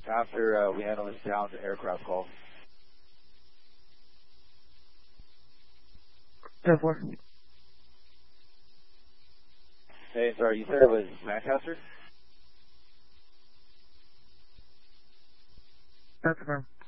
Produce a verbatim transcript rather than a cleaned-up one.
After uh, we handle this down to aircraft call. ten four. Hey, sorry, you said it was Lancaster? That's confirmed.